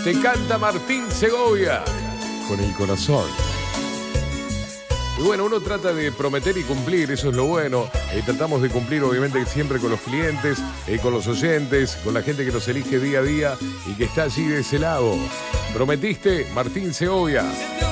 Te canta Martín Segovia con el corazón. Y bueno, uno trata de prometer y cumplir, eso es lo bueno. Tratamos de cumplir obviamente siempre con los clientes, con los oyentes, con la gente que nos elige día a día y que está allí de ese lado. Prometiste, Martín Segovia.